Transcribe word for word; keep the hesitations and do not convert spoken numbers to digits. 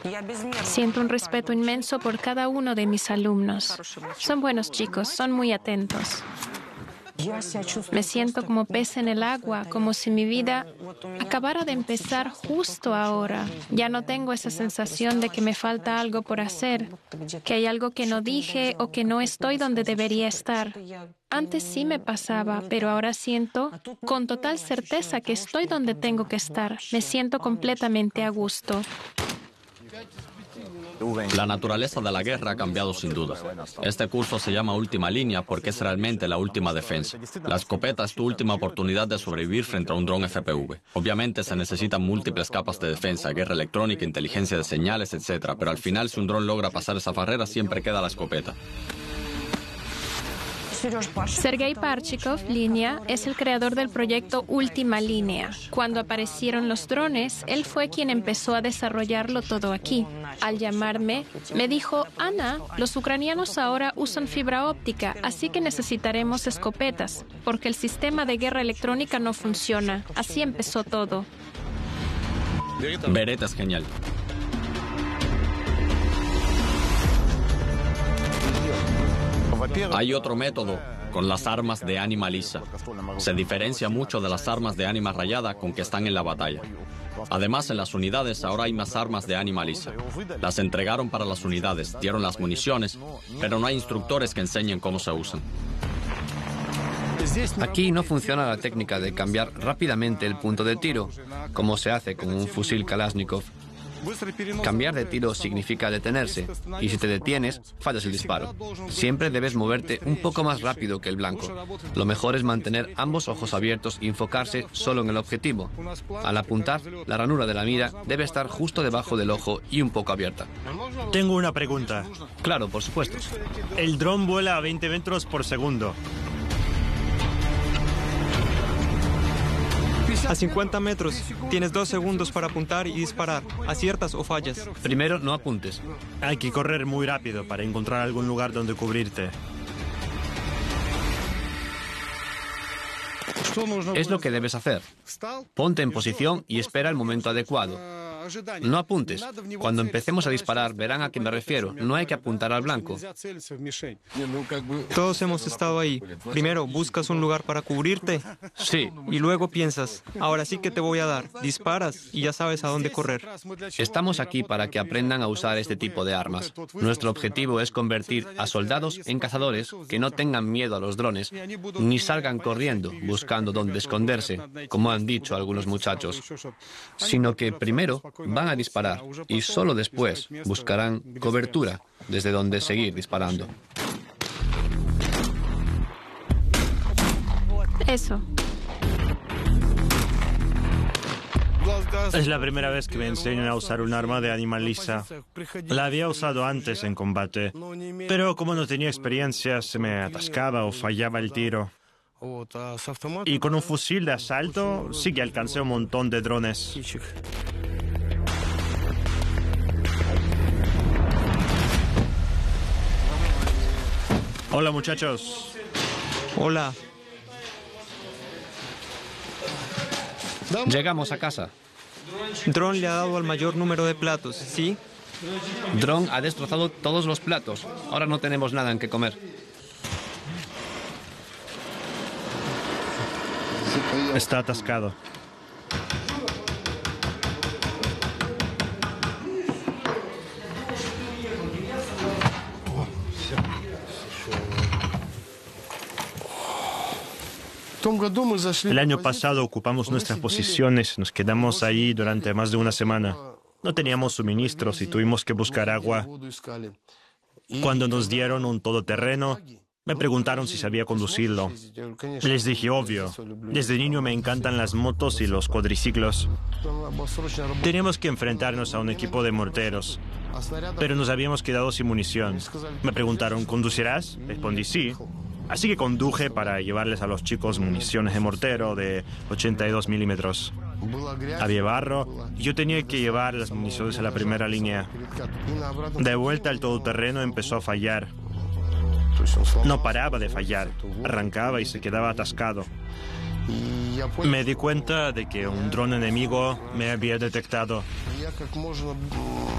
Siento un respeto inmenso por cada uno de mis alumnos. Son buenos chicos, son muy atentos. Me siento como pez en el agua, como si mi vida acabara de empezar justo ahora. Ya no tengo esa sensación de que me falta algo por hacer, que hay algo que no dije o que no estoy donde debería estar. Antes sí me pasaba, pero ahora siento con total certeza que estoy donde tengo que estar. Me siento completamente a gusto. La naturaleza de la guerra ha cambiado sin duda. Este curso se llama Última Línea porque es realmente la última defensa. La escopeta es tu última oportunidad de sobrevivir frente a un dron F P V. Obviamente se necesitan múltiples capas de defensa, guerra electrónica, inteligencia de señales, etcétera. Pero al final, si un dron logra pasar esa barrera, siempre queda la escopeta. Sergei Parchikov, Línea, es el creador del proyecto Última Línea. Cuando aparecieron los drones, él fue quien empezó a desarrollarlo todo aquí. Al llamarme, me dijo, Ana, los ucranianos ahora usan fibra óptica, así que necesitaremos escopetas, porque el sistema de guerra electrónica no funciona. Así empezó todo. Beretta es genial. Hay otro método con las armas de ánima lisa. Se diferencia mucho de las armas de ánima rayada con que están en la batalla. Además, en las unidades ahora hay más armas de ánima lisa. Las entregaron para las unidades, dieron las municiones, pero no hay instructores que enseñen cómo se usan. Aquí no funciona la técnica de cambiar rápidamente el punto de tiro, como se hace con un fusil Kalashnikov. Cambiar de tiro significa detenerse, y si te detienes, fallas el disparo. Siempre debes moverte un poco más rápido que el blanco. Lo mejor es mantener ambos ojos abiertos y enfocarse solo en el objetivo. Al apuntar, la ranura de la mira debe estar justo debajo del ojo y un poco abierta. Tengo una pregunta. Claro, por supuesto. El dron vuela a veinte metros por segundo. A cincuenta metros, tienes dos segundos para apuntar y disparar. ¿Aciertas o fallas? Primero, no apuntes. Hay que correr muy rápido para encontrar algún lugar donde cubrirte. Es lo que debes hacer. Ponte en posición y espera el momento adecuado. No apuntes. Cuando empecemos a disparar, verán a qué me refiero. No hay que apuntar al blanco. Todos hemos estado ahí. Primero buscas un lugar para cubrirte. Sí. Y luego piensas, ahora sí que te voy a dar. Disparas y ya sabes a dónde correr. Estamos aquí para que aprendan a usar este tipo de armas. Nuestro objetivo es convertir a soldados en cazadores que no tengan miedo a los drones, ni salgan corriendo buscando dónde esconderse, como han dicho algunos muchachos, sino que primero van a disparar y solo después buscarán cobertura desde donde seguir disparando. Eso. Es la primera vez que me enseñan a usar un arma de ánima lisa. La había usado antes en combate, pero como no tenía experiencia, se me atascaba o fallaba el tiro. Y con un fusil de asalto sí que alcancé un montón de drones. Hola, muchachos. Hola. Llegamos a casa. Dron le ha dado al mayor número de platos, ¿sí? Dron ha destrozado todos los platos. Ahora no tenemos nada en que comer. Está atascado. El año pasado ocupamos nuestras posiciones, nos quedamos ahí durante más de una semana. No teníamos suministros y tuvimos que buscar agua. Cuando nos dieron un todoterreno, me preguntaron si sabía conducirlo. Les dije, obvio. Desde niño me encantan las motos y los cuadriciclos. Teníamos que enfrentarnos a un equipo de morteros, pero nos habíamos quedado sin munición. Me preguntaron, ¿conducirás? Respondí, sí. Así que conduje para llevarles a los chicos municiones de mortero de ochenta y dos milímetros. Había barro y yo tenía que llevar las municiones a la primera línea. De vuelta al todoterreno empezó a fallar. No paraba de fallar, arrancaba y se quedaba atascado. Me di cuenta de que un dron enemigo me había detectado.